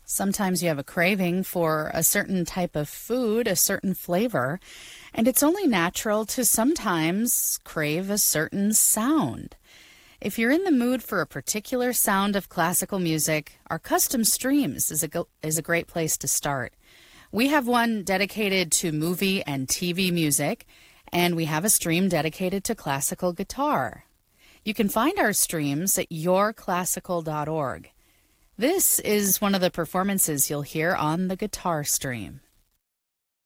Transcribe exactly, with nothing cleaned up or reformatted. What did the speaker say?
Sometimes you have a craving for a certain type of food, a certain flavor, and it's only natural to sometimes crave a certain sound. If you're in the mood for a particular sound of classical music, our custom streams is a, go- is a great place to start. We have one dedicated to movie and T V music, and we have a stream dedicated to classical guitar. You can find our streams at your classical dot org. This is one of the performances you'll hear on the guitar stream.